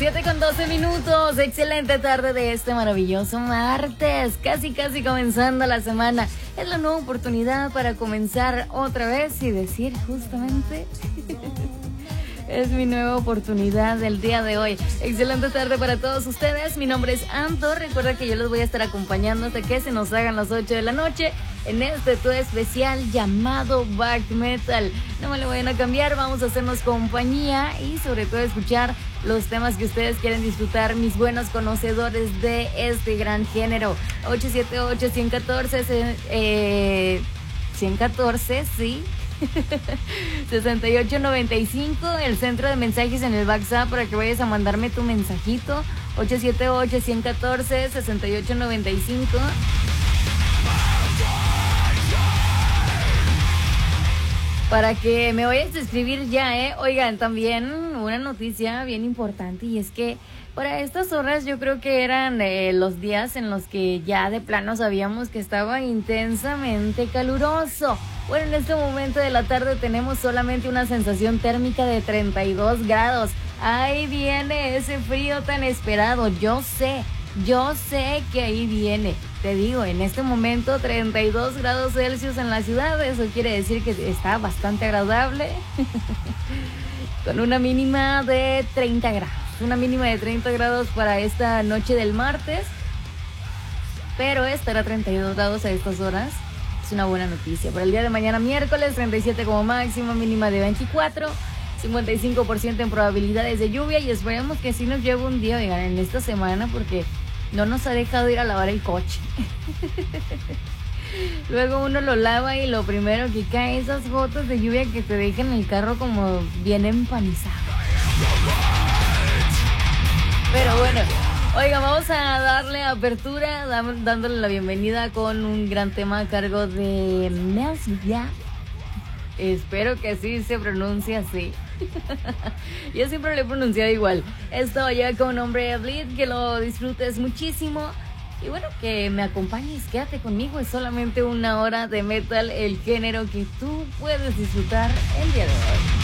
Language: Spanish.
7:12. Excelente tarde de este maravilloso martes. Casi comenzando la semana. Es la nueva oportunidad para comenzar otra vez y decir justamente... Es mi nueva oportunidad del día de hoy. Excelente tarde para todos ustedes. Mi nombre es Anto. Recuerda que yo los voy a estar acompañando hasta que se nos hagan las 8 de la noche en este tu especial llamado Back Metal. No me lo vayan a cambiar. Vamos a hacernos compañía y sobre todo escuchar los temas que ustedes quieren disfrutar, mis buenos conocedores de este gran género. 878-114, 114, sí. 6895, el centro de mensajes en el WhatsApp para que vayas a mandarme tu mensajito. 878-114-6895. Para que me vayas a escribir ya, Oigan, también una noticia bien importante, y es que para estas horas yo creo que eran los días en los que ya de plano sabíamos que estaba intensamente caluroso. Bueno, en este momento de la tarde tenemos solamente una sensación térmica de 32 grados. Ahí viene ese frío tan esperado. Yo sé que ahí viene. Te digo, en este momento 32 grados Celsius en la ciudad. Eso quiere decir que está bastante agradable. Con una mínima de 30 grados. Una mínima de 30 grados para esta noche del martes. Pero estará 32 grados a estas horas. Es una buena noticia. Para el día de mañana miércoles, 37 como máximo, mínima de 24, 55% en probabilidades de lluvia, y esperemos que sí nos lleve un día, oigan, en esta semana, porque no nos ha dejado ir a lavar el coche. Luego uno lo lava y lo primero que cae, esas gotas de lluvia que te dejan el carro como bien empanizado. Pero bueno, oiga, vamos a darle apertura, dándole la bienvenida con un gran tema a cargo de Messia. Espero que así se pronuncie así. Yo siempre lo he pronunciado igual. Esto ya con nombre Bleed, que lo disfrutes muchísimo. Y bueno, que me acompañes, quédate conmigo. Es solamente una hora de metal, el género que tú puedes disfrutar el día de hoy.